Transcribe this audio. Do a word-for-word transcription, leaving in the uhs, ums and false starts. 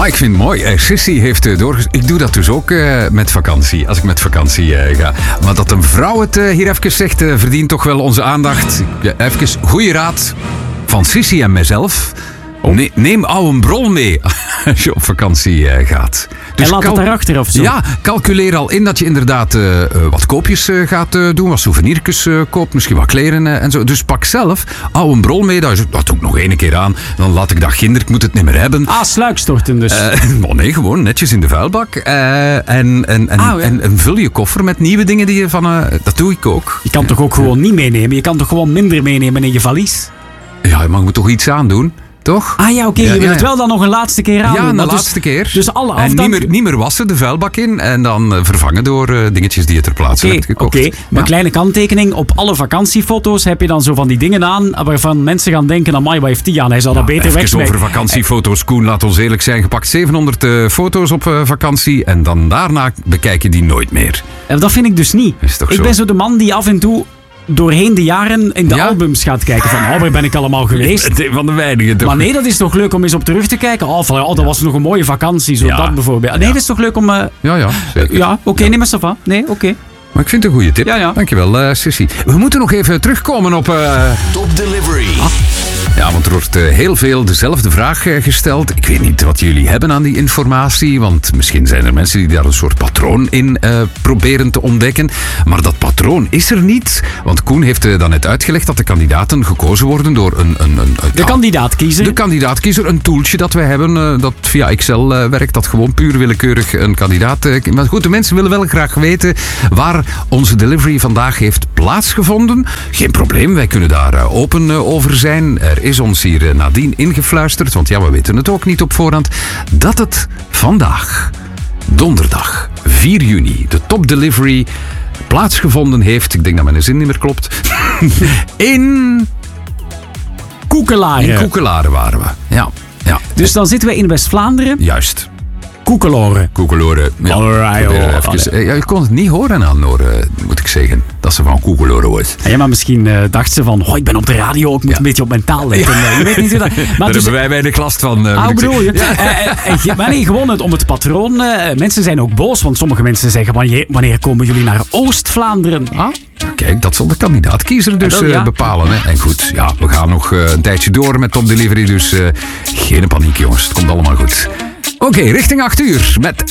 Ah, ik vind het mooi. Uh, Sissy heeft uh, doorges... Ik doe dat dus ook uh, met vakantie, als ik met vakantie uh, ga. Maar dat een vrouw het uh, hier even zegt, uh, verdient toch wel onze aandacht. Ja, even goede raad van Sissy en mijzelf. Oh. Ne- neem oude brol mee als je op vakantie uh, gaat. Dus en laat cal- het daarachter of zo? Ja, calculeer al in dat je inderdaad uh, uh, wat koopjes uh, gaat uh, doen, wat souvenirtjes uh, koopt, misschien wat kleren uh, en zo. Dus pak zelf oude brol mee, dat, is, dat doe ik nog één keer aan. Dan laat ik dat ginder, ik moet het niet meer hebben. Ah, sluikstorten dus. Uh, oh nee, gewoon netjes in de vuilbak. Uh, en, en, en, ah, ja. en, en vul je koffer met nieuwe dingen die je van... Uh, dat doe ik ook. Je kan toch ook gewoon niet meenemen? Je kan toch gewoon minder meenemen in je valies? Ja, maar je moet toch iets aandoen? Toch? Ah ja, oké. Okay. Ja, je wil ja, ja. het wel dan nog een laatste keer aan. Ja, een dus, laatste keer. Dus alle en niet meer, niet meer wassen, de vuilbak in. En dan uh, vervangen door uh, dingetjes die je ter plaatse okay, hebt gekocht. Oké, okay. Maar ja. kleine kanttekening. Op alle vakantiefoto's heb je dan zo van die dingen aan waarvan mensen gaan denken, amai, wat heeft die aan? Hij zal dat ja, beter wegsmijten. Over vakantiefoto's, Koen, laat ons eerlijk zijn. Gepakt zevenhonderd uh, foto's op uh, vakantie. En dan daarna bekijk je die nooit meer. En dat vind ik dus niet. Ik zo? ben zo de man die af en toe... doorheen de jaren in de ja? albums gaat kijken van, oh, waar ben ik allemaal geweest? Van de weinigen toch? Maar nee, dat is toch leuk om eens op terug te kijken. Oh, van, oh dat was nog een mooie vakantie, zo ja. dat bijvoorbeeld. Nee, ja. dat is toch leuk om... Uh, ja, ja, zeker. Ja, oké, okay, ja. nee, maar ça va. Nee, oké. Okay. Maar ik vind het een goede tip. Ja, ja. Dankjewel, uh, Sissy. We moeten nog even terugkomen op... Uh... Top Delivery. Ah. Ja, want er wordt uh, heel veel dezelfde vraag uh, gesteld. Ik weet niet wat jullie hebben aan die informatie, want misschien zijn er mensen die daar een soort patroon in uh, proberen te ontdekken. Maar dat patroon is er niet, want Koen heeft uh, dan net uitgelegd dat de kandidaten gekozen worden door een... een, een de ja, kandidaatkiezer. De kandidaatkiezer, een tooltje dat wij hebben, uh, dat via Excel uh, werkt, dat gewoon puur willekeurig een kandidaat... Uh, maar goed, de mensen willen wel graag weten waar onze delivery vandaag heeft plaatsgevonden. Geen probleem, wij kunnen daar uh, open uh, over zijn. Er is ons hier uh, nadien ingefluisterd, want ja, we weten het ook niet op voorhand, dat het vandaag, donderdag vier juni, de top delivery plaatsgevonden heeft. Ik denk dat mijn zin niet meer klopt. in... Koekelaren. In Koekelaren waren we, ja. ja. Dus dan zitten we in West-Vlaanderen. Juist. Koekeloren. Koekeloren. Ja, Alright, even, ja, je kon het niet horen aan Noor, moet ik zeggen. Dat ze van Koekeloren was. Ja, maar misschien uh, dacht ze van, oh, ik ben op de radio, ik moet ja. een beetje op mijn taal letten. Ja. Je weet niet hoe dat... Maar daar dus, hebben wij weinig last van. Uh, ah, bedoel je? Ja. Uh, uh, maar nee, gewoon het, om het patroon. Uh, mensen zijn ook boos, want sommige mensen zeggen, wanneer, wanneer komen jullie naar Oost-Vlaanderen? Ah? Kijk, dat zal de kandidaatkiezer dus uh, ja. bepalen. Hè. En goed, ja, we gaan nog uh, een tijdje door met Top Delivery, dus uh, geen paniek jongens, het komt allemaal goed. Oké, okay, richting acht uur met